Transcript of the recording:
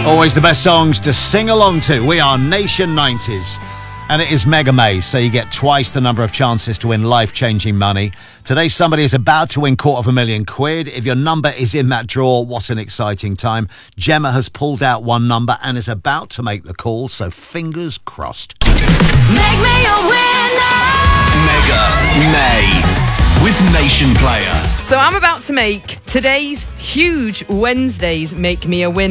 Always the best songs to sing along to. We are Nation 90s. And it is Mega Maze, so you get twice the number of chances to win life-changing money. Today, somebody is about to win £250,000. If your number is in that draw, what an exciting time. Gemma has pulled out one number and is about to make the call, so fingers crossed. Make me a winner! Mega May with Nation Player. So I'm about to make today's huge Wednesday's Make Me a Winner.